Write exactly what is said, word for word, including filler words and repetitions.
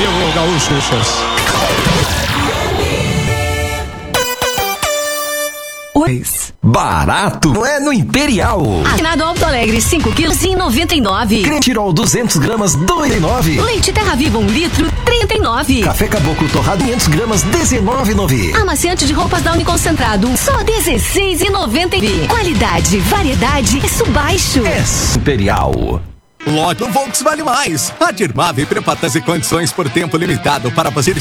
Eu, gaúchos. Barato é no Imperial. Assinado Alto Alegre, cinco quilos em noventa e nove. Creme Tirol duzentos gramas, dois e nove. Leite Terra Viva um litro, trinta e nove. Café Caboclo torrado quinhentos gramas, dezenove e nove. Amaciante de roupas Downy concentrado, só dezesseis e noventa e nove. Qualidade, variedade, preço baixo. É Imperial. Lote do Volks vale mais. A Dirmave prepara e condições por tempo limitado para fazer